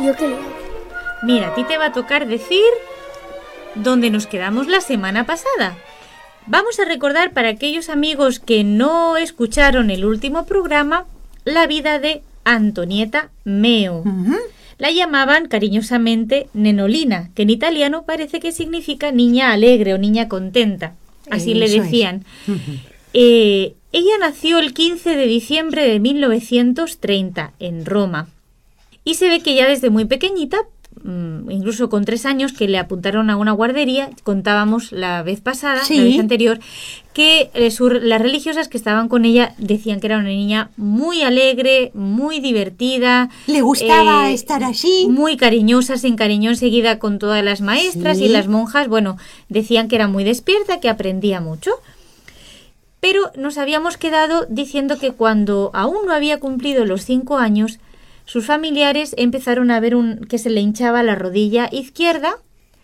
¿Yo qué le hago? Mira, a ti te va a tocar decir dónde nos quedamos la semana pasada. Vamos a recordar para aquellos amigos que no escucharon el último programa la vida de Antonieta Meo. La llamaban cariñosamente Nenolina, que en italiano parece que significa niña alegre o niña contenta. Así le decían. Ella nació el 15 de diciembre de 1930 en Roma. Y se ve que ya desde muy pequeñita, incluso con 3 años, que le apuntaron a una guardería, contábamos la vez pasada, la vez anterior, que las religiosas que estaban con ella decían que era una niña muy alegre, muy divertida. Le gustaba estar allí. Muy cariñosa, se encariñó enseguida con todas las maestras y las monjas. Bueno, decían que era muy despierta, que aprendía mucho. Pero nos habíamos quedado diciendo que cuando aún no había cumplido los 5 años, sus familiares empezaron a ver que se le hinchaba la rodilla izquierda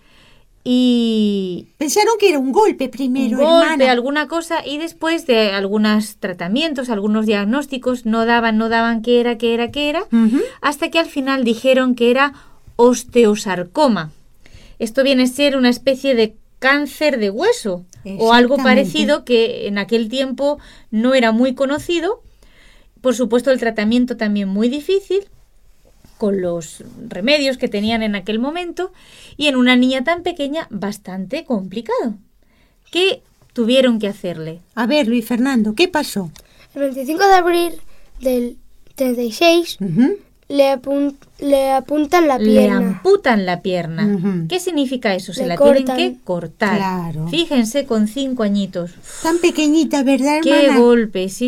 y... Pensaron que era un golpe primero, hermana. Alguna cosa, y después de algunos tratamientos, algunos diagnósticos, no daban qué era, hasta que al final dijeron que era osteosarcoma. Esto viene a ser una especie de cáncer de hueso o algo parecido, que en aquel tiempo no era muy conocido. Por supuesto, el tratamiento también muy difícil, con los remedios que tenían en aquel momento, y en una niña tan pequeña, bastante complicado. ¿Qué tuvieron que hacerle? A ver, Luis Fernando, ¿qué pasó? El 25 de abril del 36 le apuntan la pierna. Le amputan la pierna. ¿Qué significa eso? Se la tienen que cortar. Claro. Fíjense, con 5 añitos. Tan pequeñita, ¿verdad, hermana? ¡Qué golpe! Sí.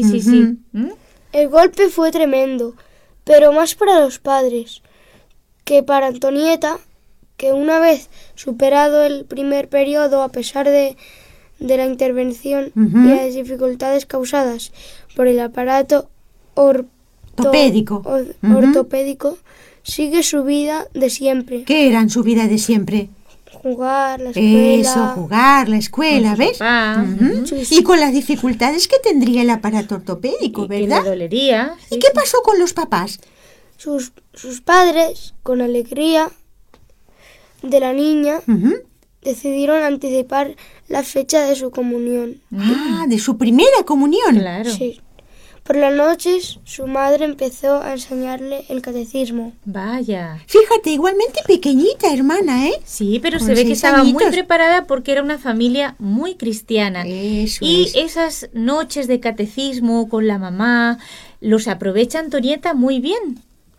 El golpe fue tremendo, pero más para los padres que para Antonieta, que una vez superado el primer periodo, a pesar de la intervención y las dificultades causadas por el aparato ortopédico, sigue su vida de siempre. ¿Qué eran su vida de siempre? Jugar, la escuela. Eso, jugar, la escuela, ¿ves? Y con las dificultades que tendría el aparato ortopédico, ¿verdad? Que le dolería. ¿Y qué pasó con los papás? Sus padres, con alegría de la niña, decidieron anticipar la fecha de su comunión. Ah, de su primera comunión. Claro. Sí. Por las noches, su madre empezó a enseñarle el catecismo. Vaya. Fíjate, igualmente pequeñita, hermana, ¿eh? Sí, pero con se ve que estaba añitos. muy preparada porque era una familia muy cristiana. Esas noches de catecismo con la mamá los aprovecha Antonieta muy bien,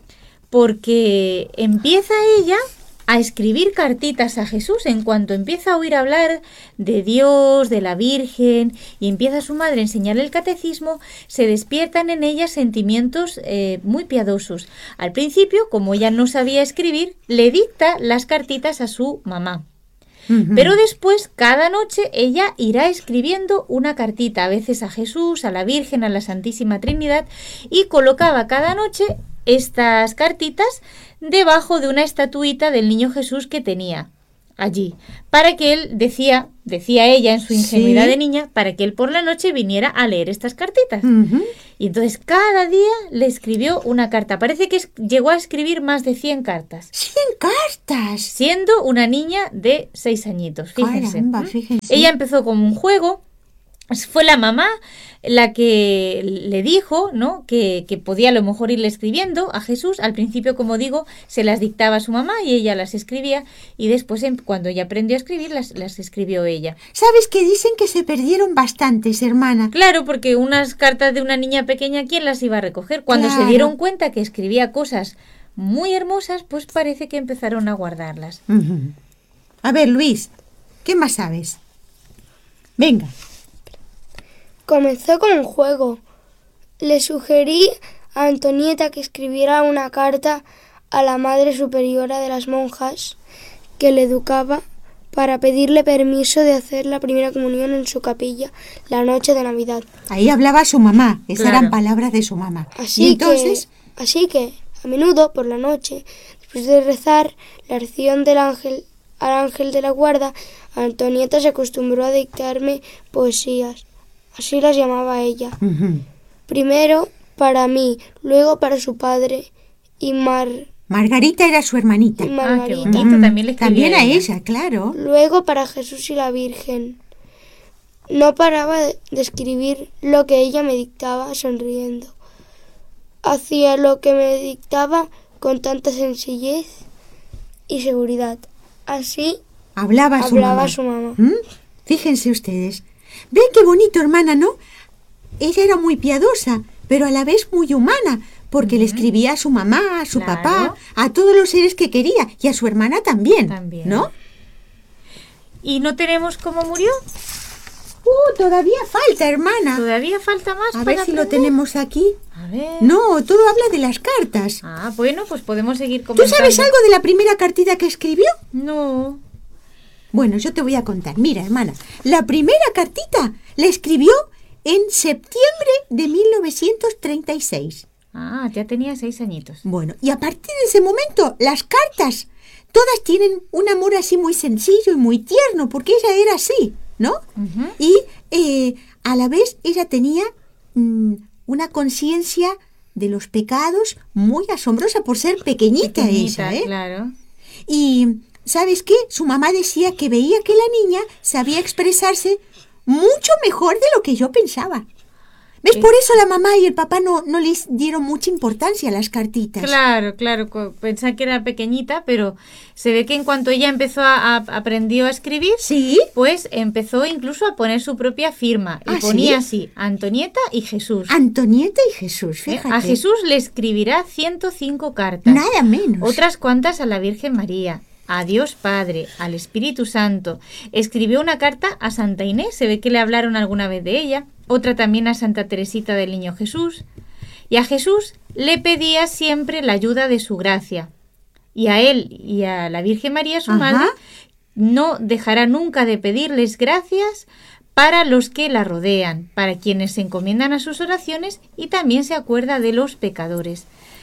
porque empieza ella a escribir cartitas a Jesús. En cuanto empieza a oír hablar de Dios, de la Virgen, y empieza su madre a enseñarle el catecismo, se despiertan en ella sentimientos muy piadosos. Al principio, como ella no sabía escribir, le dicta las cartitas a su mamá. Pero después, cada noche, ella irá escribiendo una cartita, a veces a Jesús, a la Virgen, a la Santísima Trinidad, y colocaba cada noche estas cartitas debajo de una estatuita del niño Jesús que tenía allí, para que él, decía ella en su ingenuidad de niña, para que él por la noche viniera a leer estas cartitas. Y entonces cada día le escribió una carta. Parece que llegó a escribir más de 100 cartas. ¡100 cartas! Siendo una niña de 6 añitos, fíjense. Caramba, fíjense. Ella empezó como un juego. Fue la mamá la que le dijo, ¿no?, que podía a lo mejor irle escribiendo a Jesús. Al principio, como digo, se las dictaba a su mamá y ella las escribía, y después, cuando ella aprendió a escribir, las escribió ella. ¿Sabes que dicen que se perdieron bastantes, hermana? Claro, porque unas cartas de una niña pequeña, ¿quién las iba a recoger? Cuando se dieron cuenta que escribía cosas muy hermosas, pues parece que empezaron a guardarlas. A ver, Luis, ¿qué más sabes? Venga. Comenzó con un juego. Le sugerí a Antonieta que escribiera una carta a la Madre Superiora de las monjas que le educaba para pedirle permiso de hacer la primera comunión en su capilla la noche de Navidad. Ahí hablaba su mamá. Esas eran palabras de su mamá. Así que, a menudo, por la noche, después de rezar la oración al ángel de la guarda, Antonieta se acostumbró a dictarme poesías. Así las llamaba ella. Primero para mí, luego para su padre y Margarita era su hermanita. Margarita. Qué bonito, también le escribía También a ella. ella, claro. Luego para Jesús y la Virgen. No paraba de escribir lo que ella me dictaba sonriendo. Hacía lo que me dictaba con tanta sencillez y seguridad. Así Hablaba su mamá. Fíjense ustedes. Ven qué bonito, hermana, ¿no? Ella era muy piadosa, pero a la vez muy humana, porque le escribía a su mamá, a su papá, a todos los seres que quería, y a su hermana también, ¿no? ¿Y no tenemos cómo murió? Todavía falta, hermana. ¿Todavía falta más? A ver si lo tenemos aquí. A ver. No, todo habla de las cartas. Bueno, pues podemos seguir comentando. ¿Tú sabes algo de la primera cartita que escribió? No. Bueno, yo te voy a contar. Mira, hermana, la primera cartita la escribió en septiembre de 1936. Ya tenía 6 añitos. Bueno, y a partir de ese momento, las cartas, todas tienen un amor así muy sencillo y muy tierno, porque ella era así, ¿no? Y a la vez ella tenía una conciencia de los pecados muy asombrosa por ser pequeñita ella, ¿eh? Claro. Y ¿sabes qué? Su mamá decía que veía que la niña sabía expresarse mucho mejor de lo que yo pensaba. ¿Ves? Por eso la mamá y el papá no les dieron mucha importancia a las cartitas. Claro. Pensaba que era pequeñita, pero se ve que en cuanto ella aprendió a escribir, ¿sí? Pues empezó incluso a poner su propia firma. Y ponía así, Antonieta y Jesús. Antonieta y Jesús, fíjate. A Jesús le escribirá 105 cartas. Nada menos. Otras cuantas a la Virgen María. A Dios Padre, al Espíritu Santo. Escribió una carta a Santa Inés, se ve que le hablaron alguna vez de ella. Otra también a Santa Teresita del Niño Jesús. Y a Jesús le pedía siempre la ayuda de su gracia. Y a él y a la Virgen María, su madre, no dejará nunca de pedirles gracias para los que la rodean, para quienes se encomiendan a sus oraciones, y también se acuerda de los pecadores.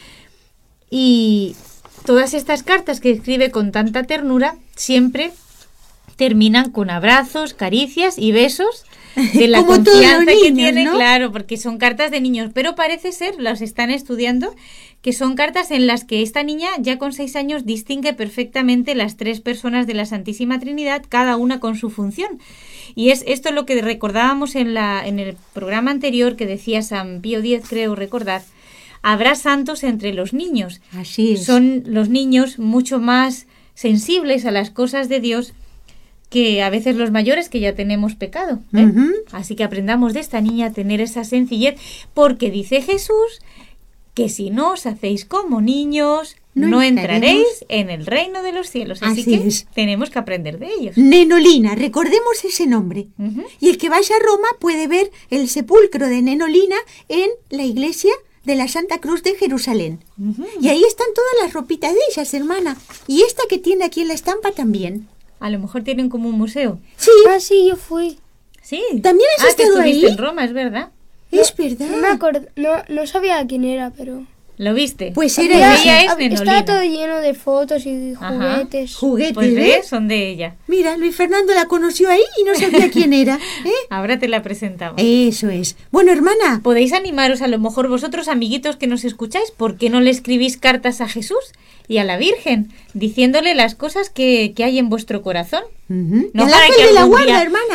Y todas estas cartas que escribe con tanta ternura siempre terminan con abrazos, caricias y besos de la como confianza niños, que tiene, ¿no? Claro, porque son cartas de niños, pero parece ser, las están estudiando, que son cartas en las que esta niña ya con 6 años distingue perfectamente las 3 personas de la Santísima Trinidad, cada una con su función. Y es esto lo que recordábamos en el programa anterior, que decía San Pío X, creo recordar: habrá santos entre los niños. Así es. Son los niños mucho más sensibles a las cosas de Dios que a veces los mayores, que ya tenemos pecado, ¿eh? Así que aprendamos de esta niña a tener esa sencillez, porque dice Jesús que si no os hacéis como niños, no entraréis en el reino de los cielos. Así que tenemos que aprender de ellos. Nenolina, recordemos ese nombre. Y el que vaya a Roma puede ver el sepulcro de Nenolina en la iglesia de la Santa Cruz de Jerusalén. Y ahí están todas las ropitas de ellas, hermana. Y esta que tiene aquí en la estampa también. A lo mejor tienen como un museo. Sí. Sí, yo fui. Sí. ¿También has estado ahí? Estuviste en Roma, es verdad. Es verdad. No me acuerdo, no sabía quién era, pero... ¿Lo viste? Pues era ella. Es Nenolina. Estaba todo lleno de fotos y juguetes. Juguetes, pues ves, son de ella. Mira, Luis Fernando la conoció ahí y no sabía quién era. Ahora te la presentamos. Eso es. Bueno, hermana, podéis animaros a lo mejor vosotros, amiguitos que nos escucháis, ¿por qué no le escribís cartas a Jesús y a la Virgen, diciéndole las cosas que hay en vuestro corazón? No para el ángel que de la algún guarda, día hermana.